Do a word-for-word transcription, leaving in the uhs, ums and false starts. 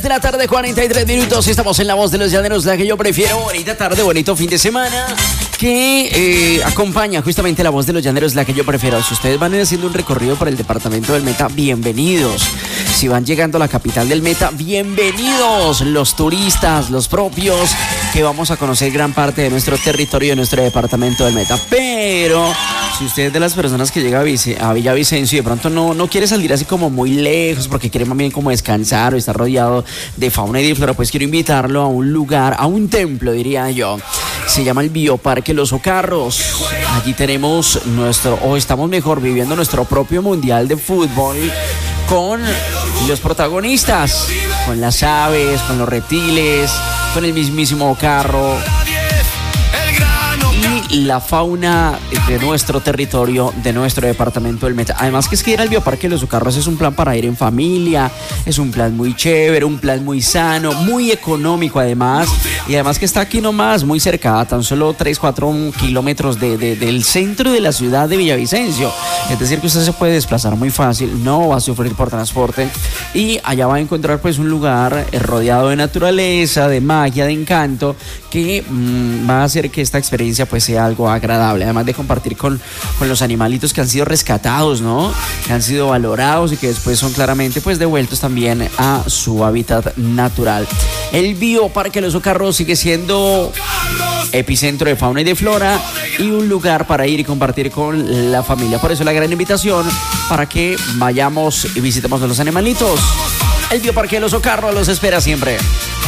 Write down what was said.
De la tarde, cuarenta y tres minutos. Estamos en La Voz de los Llaneros, la que yo prefiero. Bonita tarde, bonito fin de semana que eh, acompaña justamente La Voz de los Llaneros, la que yo prefiero. Si ustedes van haciendo un recorrido por el departamento del Meta, bienvenidos. Si van llegando a la capital del Meta, bienvenidos. Los turistas, los propios, que vamos a conocer gran parte de nuestro territorio, de nuestro departamento del Meta. Pero si usted es de las personas que llega a, Vice, a Villavicencio y de pronto no, no quiere salir así como muy lejos porque quiere más bien como descansar o estar rodeado de fauna y de flora, pues quiero invitarlo a un lugar, a un templo, diría yo. Se llama el Bioparque Los Ocarros. Allí tenemos nuestro, o estamos mejor, viviendo nuestro propio mundial de fútbol con los protagonistas, con las aves, con los reptiles, con el mismísimo carro y la fauna de nuestro territorio, de nuestro departamento del Meta. Además que es que ir al Bioparque Los Ocarros es un plan para ir en familia, es un plan muy chévere, un plan muy sano, muy económico además, y además que está aquí nomás, muy cerca, tan solo tres, cuatro kilómetros de, de, del centro de la ciudad de Villavicencio. Es decir que usted se puede desplazar muy fácil, no va a sufrir por transporte, y allá va a encontrar pues un lugar rodeado de naturaleza, de magia, de encanto, que mmm, va a hacer que esta experiencia pues sea algo agradable, además de compartir con, con los animalitos que han sido rescatados, ¿no? Que han sido valorados y que después son claramente pues devueltos también a su hábitat natural. El Bioparque Los Ocarros sigue siendo epicentro de fauna y de flora y un lugar para ir y compartir con la familia. Por eso la gran invitación para que vayamos y visitemos a los animalitos. El Bioparque Los Ocarros los espera siempre.